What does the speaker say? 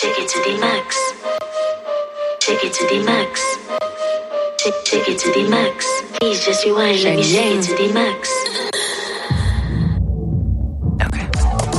Take it to the max. Take it to the max. Take it to the max. Please just rewind, let me shake it to the max.